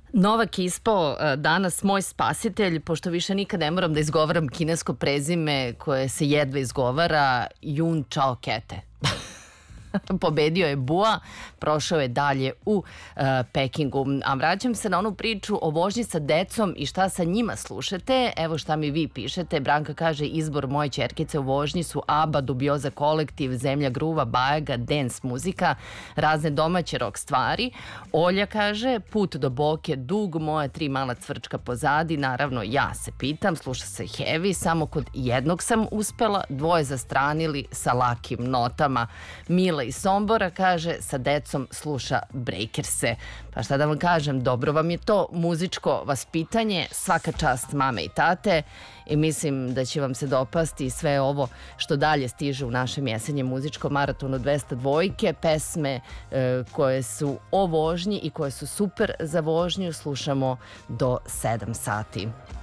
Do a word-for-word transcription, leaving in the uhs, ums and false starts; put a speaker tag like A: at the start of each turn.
A: Novak ispao danas moj spasitelj, pošto više nikad ne moram da izgovaram kinesko prezime koje se jedva izgovara, Jun Chao Kete. Pobedio je Bua, prošao je dalje u uh, Pekingu. A vraćam se na onu priču o vožnji sa decom i šta sa njima slušate. Evo šta mi vi pišete. Branka kaže, izbor moje ćerkice u vožnji su ABBA, Dubioza kolektiv, Zemlja gruva, Bajaga, dance muzika, razne domaće rock stvari. Olja kaže, put do Boke dug, moja tri mala cvrčka pozadi. Naravno, ja se pitam, sluša se heavy, samo kod jednog sam uspela, dvoje zastranili sa lakim notama. Mila iz Sombora kaže, sa decom sluša Breakerse. Pa šta da vam kažem, dobro vam je to muzičko vaspitanje, svaka čast mame i tate, i mislim da će vam se dopasti sve ovo što dalje stiže u našem jesenjem muzičkom maratonu dvesta dvojke, pesme e, koje su o vožnji i koje su super za vožnju, slušamo do sedam sati.